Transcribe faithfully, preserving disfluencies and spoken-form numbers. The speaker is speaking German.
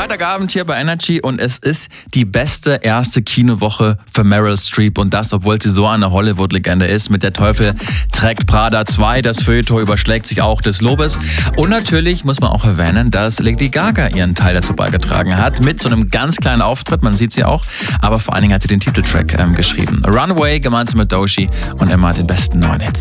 Freitagabend hier bei Energy und es ist die beste erste Kinowoche für Meryl Streep und das, obwohl sie so eine Hollywood-Legende ist. Mit Der Teufel trägt Prada zwei, das Feuilleton überschlägt sich auch des Lobes. Und natürlich muss man auch erwähnen, dass Lady Gaga ihren Teil dazu beigetragen hat mit so einem ganz kleinen Auftritt, man sieht sie auch, aber vor allen Dingen hat sie den Titeltrack ähm, geschrieben. Runaway gemeinsam mit Doechii und Emma den besten neuen Hits.